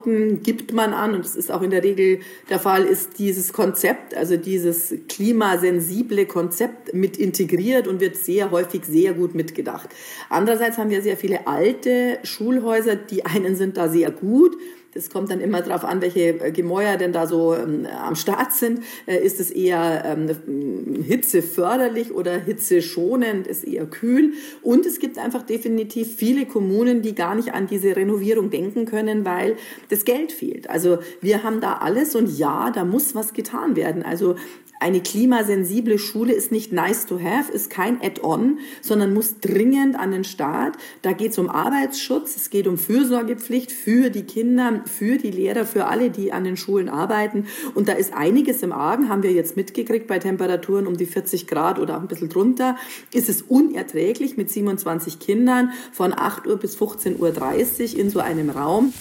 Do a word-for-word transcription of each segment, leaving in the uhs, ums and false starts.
Gibt man an, und das ist auch in der Regel der Fall, ist dieses Konzept, also dieses klimasensible Konzept mit integriert und wird sehr häufig sehr gut mitgedacht. Andererseits haben wir sehr viele alte Schulhäuser, die einen sind da sehr gut. Das kommt dann immer darauf an, welche Gemäuer denn da so ähm, am Start sind. Äh, ist es eher ähm, hitzeförderlich oder hitzeschonend, ist eher kühl. Und es gibt einfach definitiv viele Kommunen, die gar nicht an diese Renovierung denken können, weil das Geld fehlt. Also wir haben da alles und ja, da muss was getan werden. Also eine klimasensible Schule ist nicht nice to have, ist kein Add-on, sondern muss dringend an den Start. Da geht es um Arbeitsschutz, es geht um Fürsorgepflicht für die Kinder, für die Lehrer, für alle, die an den Schulen arbeiten. Und da ist einiges im Argen, haben wir jetzt mitgekriegt, bei Temperaturen um die vierzig Grad oder auch ein bisschen drunter. Ist es unerträglich mit siebenundzwanzig Kindern von acht Uhr bis fünfzehn Uhr dreißig in so einem Raum.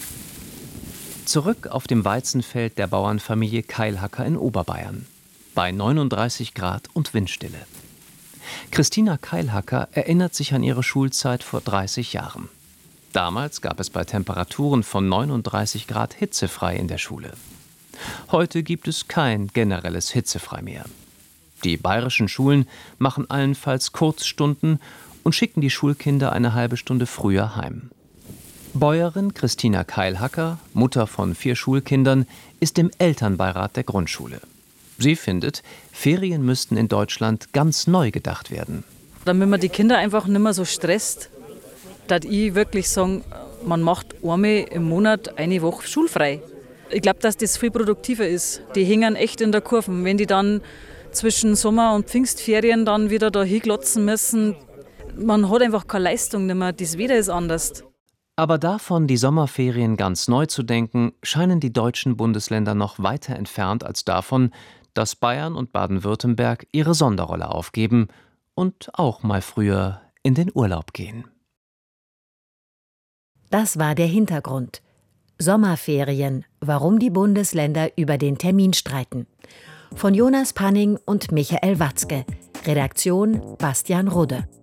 Zurück auf dem Weizenfeld der Bauernfamilie Keilhacker in Oberbayern. Bei neununddreißig Grad und Windstille. Christina Keilhacker erinnert sich an ihre Schulzeit vor dreißig Jahren. Damals gab es bei Temperaturen von neununddreißig Grad hitzefrei in der Schule. Heute gibt es kein generelles Hitzefrei mehr. Die bayerischen Schulen machen allenfalls Kurzstunden und schicken die Schulkinder eine halbe Stunde früher heim. Bäuerin Christina Keilhacker, Mutter von vier Schulkindern, ist im Elternbeirat der Grundschule. Sie findet, Ferien müssten in Deutschland ganz neu gedacht werden. Damit man die Kinder einfach nicht mehr so stresst, dass ich wirklich sagen, man macht einmal im Monat eine Woche schulfrei. Ich glaube, dass das viel produktiver ist. Die hängen echt in der Kurve. Wenn die dann zwischen Sommer- und Pfingstferien dann wieder da hinglotzen müssen, man hat einfach keine Leistung mehr. Das Wetter ist anders. Aber davon, die Sommerferien ganz neu zu denken, scheinen die deutschen Bundesländer noch weiter entfernt als davon, dass Bayern und Baden-Württemberg ihre Sonderrolle aufgeben und auch mal früher in den Urlaub gehen. Das war der Hintergrund. Sommerferien, warum die Bundesländer über den Termin streiten. Von Jonas Panning und Michael Watzke. Redaktion Bastian Rudde.